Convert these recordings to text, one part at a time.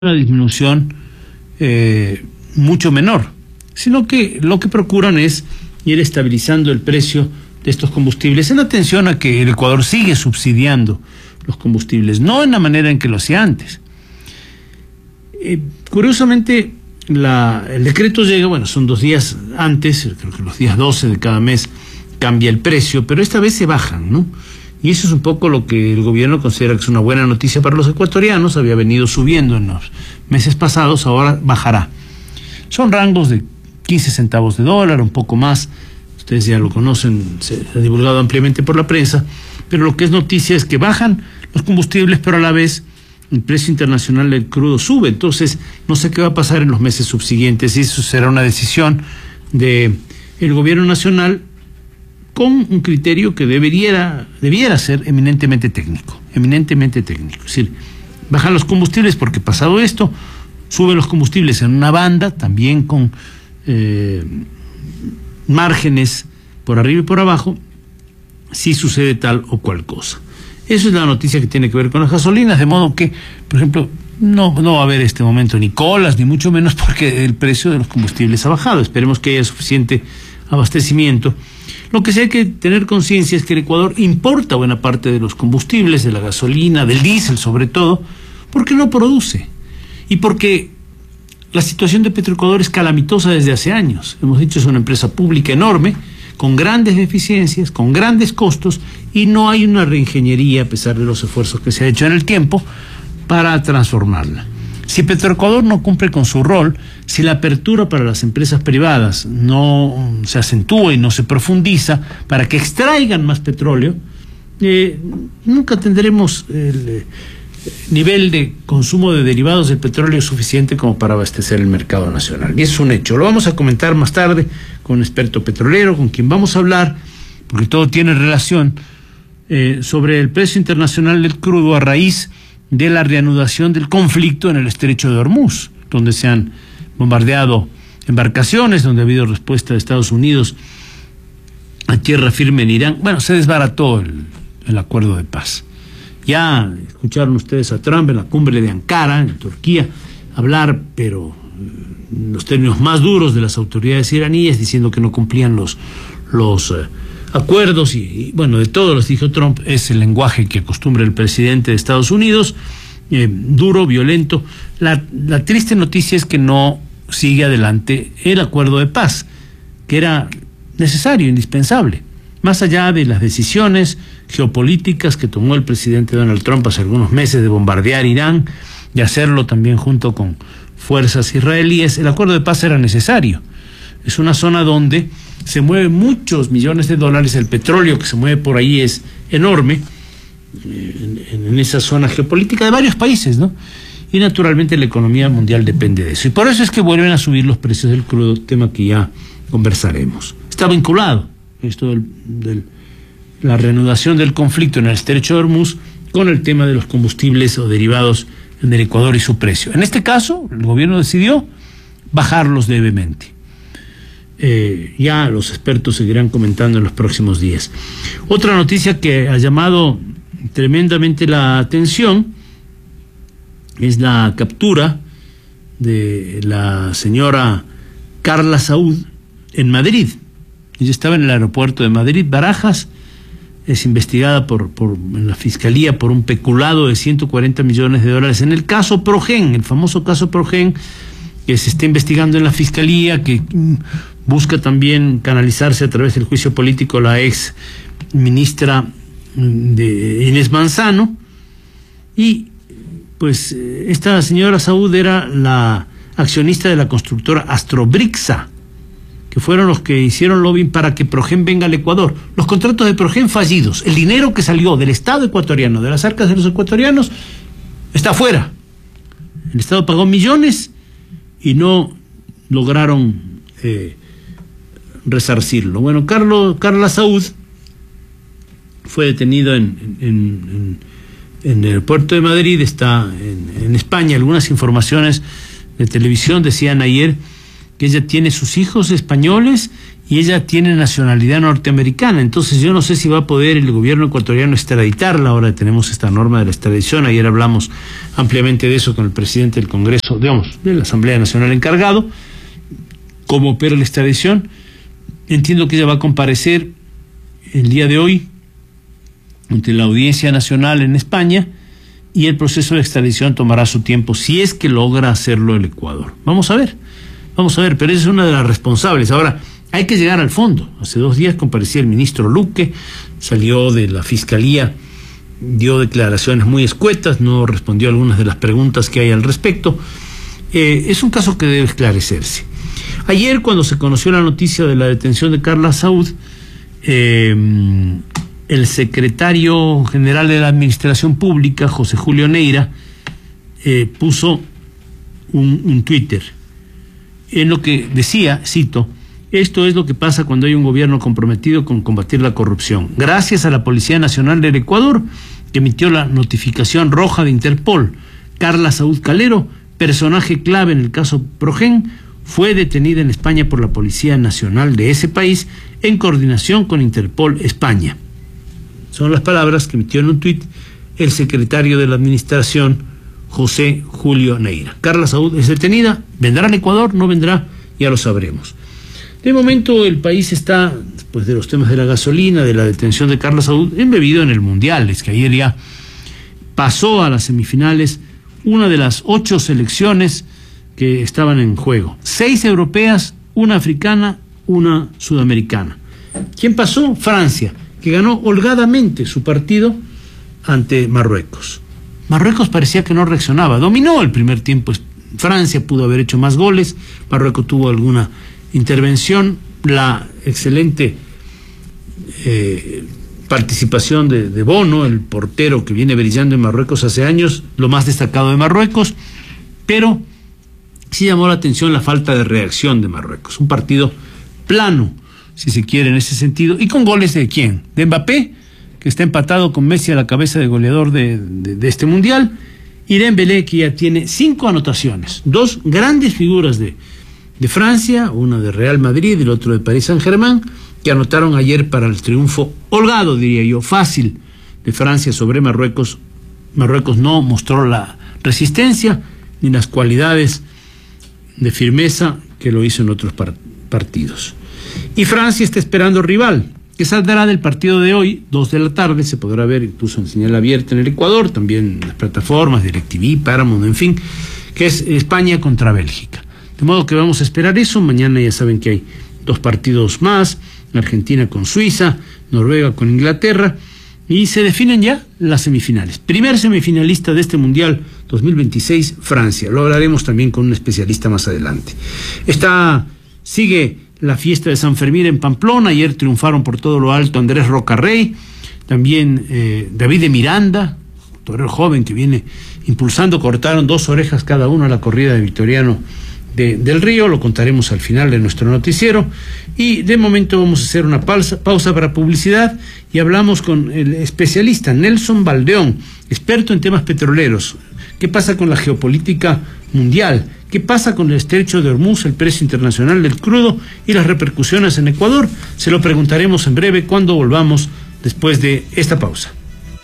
una disminución mucho menor, sino que lo que procuran es ir estabilizando el precio de estos combustibles en atención a que el Ecuador sigue subsidiando los combustibles, no en la manera en que lo hacía antes. Curiosamente, el decreto llega, bueno, son 2 días antes, creo que los días 12 de cada mes cambia el precio, pero esta vez se bajan, ¿no? Y eso es un poco lo que el gobierno considera que es una buena noticia para los ecuatorianos. Había venido subiendo en los meses pasados, ahora bajará. Son rangos de 15 centavos de dólar, un poco más. Ustedes ya lo conocen, se ha divulgado ampliamente por la prensa, pero lo que es noticia es que bajan los combustibles, pero a la vez el precio internacional del crudo sube. Entonces, no sé qué va a pasar en los meses subsiguientes, y eso será una decisión del gobierno nacional con un criterio que debiera ser eminentemente técnico. Es decir, bajan los combustibles porque, pasado esto, suben los combustibles en una banda, también con márgenes por arriba y por abajo, si sucede tal o cual cosa. Eso es la noticia que tiene que ver con las gasolinas, de modo que, por ejemplo, no va a haber este momento ni colas, ni mucho menos, porque el precio de los combustibles ha bajado. Esperemos que haya suficiente abastecimiento. Lo que sí hay que tener conciencia es que el Ecuador importa buena parte de los combustibles, de la gasolina, del diésel sobre todo, porque no produce y porque la situación de Petroecuador es calamitosa desde hace años. Hemos dicho, es una empresa pública enorme, con grandes deficiencias, con grandes costos, y no hay una reingeniería, a pesar de los esfuerzos que se ha hecho en el tiempo, para transformarla. Si Petroecuador no cumple con su rol, si la apertura para las empresas privadas no se acentúa y no se profundiza para que extraigan más petróleo, nunca tendremos el nivel de consumo de derivados del petróleo suficiente como para abastecer el mercado nacional. Y es un hecho. Lo vamos a comentar más tarde con un experto petrolero, con quien vamos a hablar, porque todo tiene relación, sobre el precio internacional del crudo a raíz de la reanudación del conflicto en el estrecho de Hormuz, donde se han bombardeado embarcaciones, donde ha habido respuesta de Estados Unidos a tierra firme en Irán. Bueno, se desbarató el acuerdo de paz. Ya escucharon ustedes a Trump en la cumbre de Ankara, en Turquía, hablar, pero los términos más duros de las autoridades iraníes, diciendo que no cumplían los acuerdos, y bueno, de todo los dijo Trump. Es el lenguaje que acostumbra el presidente de Estados Unidos, duro, violento. La triste noticia es que no sigue adelante el acuerdo de paz, que era necesario, indispensable, más allá de las decisiones geopolíticas que tomó el presidente Donald Trump hace algunos meses de bombardear Irán y hacerlo también junto con fuerzas israelíes. El acuerdo de paz era necesario. Es una zona donde se mueven muchos millones de dólares, el petróleo que se mueve por ahí es enorme, en esa zona geopolítica de varios países, ¿no? Y naturalmente la economía mundial depende de eso. Y por eso es que vuelven a subir los precios del crudo, tema que ya conversaremos. Está vinculado esto de la reanudación del conflicto en el estrecho de Hormuz con el tema de los combustibles o derivados en el Ecuador y su precio. En este caso, el gobierno decidió bajarlos levemente. Ya los expertos seguirán comentando en los próximos días. Otra noticia que ha llamado tremendamente la atención es la captura de la señora Carla Saúd en Madrid. Ella estaba en el aeropuerto de Madrid, Barajas. Es investigada en la Fiscalía por un peculado de 140 millones de dólares en el caso Progen, el famoso caso Progen, que se está investigando en la Fiscalía, que busca también canalizarse a través del juicio político la ex ministra de Inés Manzano. Y pues esta señora Saúd era la accionista de la constructora Astrobrixa, que fueron los que hicieron lobbying para que Progen venga al Ecuador. Los contratos de Progen fallidos, el dinero que salió del Estado ecuatoriano, de las arcas de los ecuatorianos, está afuera. El Estado pagó millones y no lograron resarcirlo. Bueno, Carla Saúd fue detenido en el aeropuerto de Madrid, está en España. Algunas informaciones de televisión decían ayer que ella tiene sus hijos españoles y ella tiene nacionalidad norteamericana. Entonces yo no sé si va a poder el gobierno ecuatoriano extraditarla. Ahora tenemos esta norma de la extradición. Ayer hablamos ampliamente de eso con el presidente del Congreso, digamos, de la Asamblea Nacional encargado. ¿Cómo opera la extradición? Entiendo que ella va a comparecer el día de hoy ante la Audiencia Nacional en España y el proceso de extradición tomará su tiempo si es que logra hacerlo el Ecuador. Vamos a ver, pero esa es una de las responsables. Ahora, hay que llegar al fondo. Hace 2 días comparecía el ministro Luque, salió de la Fiscalía, dio declaraciones muy escuetas, no respondió a algunas de las preguntas que hay al respecto. Es un caso que debe esclarecerse. Ayer, cuando se conoció la noticia de la detención de Carla Saúd, el secretario general de la Administración Pública, José Julio Neira, puso un Twitter en lo que decía, cito: esto es lo que pasa cuando hay un gobierno comprometido con combatir la corrupción. Gracias a la Policía Nacional del Ecuador, que emitió la notificación roja de Interpol, Carla Saúd Calero, personaje clave en el caso Progen, fue detenida en España por la Policía Nacional de ese país en coordinación con Interpol España. Son las palabras que emitió en un tuit el secretario de la Administración, José Julio Neira. Carla Saúd es detenida, ¿vendrá al Ecuador? ¿No vendrá? Ya lo sabremos. De momento el país está, después de los temas de la gasolina, de la detención de Carla Saúd, embebido en el Mundial. Es que ayer ya pasó a las semifinales una de las 8 selecciones que estaban en juego. 6 europeas, una africana, una sudamericana. ¿Quién pasó? Francia, que ganó holgadamente su partido ante Marruecos. Marruecos parecía que no reaccionaba, dominó el primer tiempo. Francia pudo haber hecho más goles, Marruecos tuvo alguna intervención, la excelente participación de Bono, el portero que viene brillando en Marruecos hace años, lo más destacado de Marruecos, pero sí llamó la atención la falta de reacción de Marruecos. Un partido plano, si se quiere, en ese sentido, y con goles de ¿quién? De Mbappé, que está empatado con Messi a la cabeza de goleador de este Mundial, y Dembélé, que ya tiene 5 anotaciones, 2 grandes figuras de Francia, una de Real Madrid y el otro de Paris Saint-Germain, que anotaron ayer para el triunfo holgado, diría yo, fácil, de Francia sobre Marruecos. Marruecos no mostró la resistencia ni las cualidades de firmeza que lo hizo en otros partidos. Y Francia está esperando rival, que saldrá del partido de hoy, 2 de la tarde, se podrá ver incluso en señal abierta en el Ecuador, también en las plataformas, DirecTV, Paramount, en fin, que es España contra Bélgica. De modo que vamos a esperar eso. Mañana ya saben que hay 2 partidos más, Argentina con Suiza, Noruega con Inglaterra, y se definen ya las semifinales. Primer semifinalista de este Mundial 2026, Francia. Lo hablaremos también con un especialista más adelante. Sigue la fiesta de San Fermín en Pamplona. Ayer triunfaron por todo lo alto Andrés Rocarrey, también David de Miranda, torero joven que viene impulsando. Cortaron 2 orejas cada uno a la corrida de Victoriano del Río. Lo contaremos al final de nuestro noticiero. Y de momento vamos a hacer una pausa para publicidad y hablamos con el especialista Nelson Baldeón, experto en temas petroleros. ¿Qué pasa con la geopolítica mundial? ¿Qué pasa con el estrecho de Hormuz, el precio internacional del crudo y las repercusiones en Ecuador? Se lo preguntaremos en breve cuando volvamos después de esta pausa.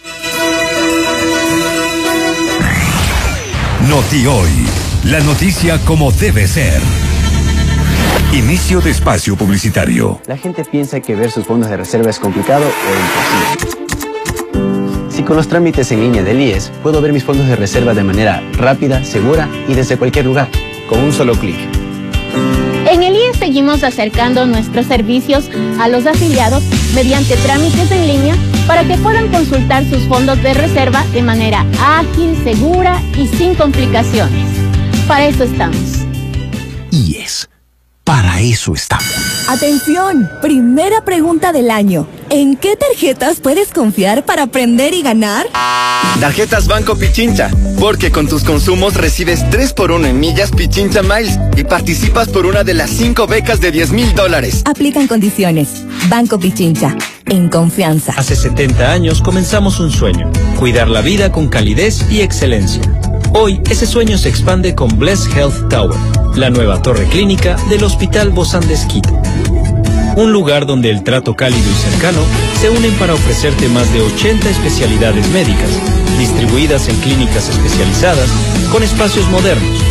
Noti Hoy, la noticia como debe ser. Inicio de espacio publicitario. La gente piensa que ver sus fondos de reserva es complicado o imposible. Si con los trámites en línea del IES puedo ver mis fondos de reserva de manera rápida, segura y desde cualquier lugar, con un solo clic. En el IES seguimos acercando nuestros servicios a los afiliados mediante trámites en línea para que puedan consultar sus fondos de reserva de manera ágil, segura y sin complicaciones. Para eso estamos. IES. Para eso estamos. Atención, primera pregunta del año. ¿En qué tarjetas puedes confiar para aprender y ganar? Tarjetas Banco Pichincha, porque con tus consumos recibes 3x1 en millas Pichincha Miles y participas por una de las 5 becas de $10,000. Aplican condiciones. Banco Pichincha, en confianza. Hace 70 años comenzamos un sueño: cuidar la vida con calidez y excelencia. Hoy, ese sueño se expande con Bless Health Tower, la nueva torre clínica del Hospital Bozán de Esquito. Un lugar donde el trato cálido y cercano se unen para ofrecerte más de 80 especialidades médicas, distribuidas en clínicas especializadas, con espacios modernos,